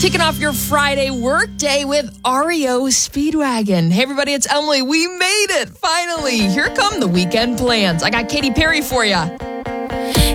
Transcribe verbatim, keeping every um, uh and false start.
Kicking off your Friday work day with R E O Speedwagon. Hey, everybody, it's Emily. We made it, finally. Here come the weekend plans. I got Katy Perry for you.